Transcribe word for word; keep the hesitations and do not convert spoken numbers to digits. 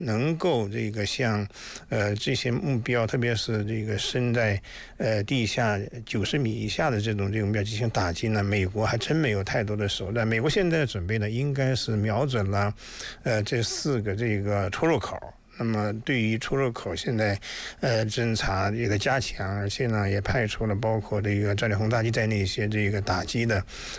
能够这个像，呃这些目标，特别是这个深在呃地下九十米以下的这种这种目标进行打击呢，美国还真没有太多的手段。美国现在的准备呢，应该是瞄准了，呃这四个这个出入口。那么对于出入口，现在呃侦查这个加强，而且呢也派出了包括这个战略轰炸机在内一些这个打击的